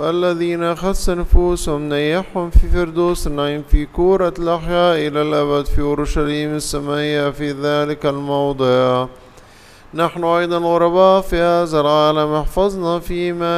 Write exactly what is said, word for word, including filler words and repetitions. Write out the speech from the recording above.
الذين خس نفوسهم نيحهم في فردوس النعيم في كورة الأحياء إلى الأبد في أورشليم السمائية في ذلك الموضع. نحن أيضا غرباء في هذا العالم، احفظنا فيما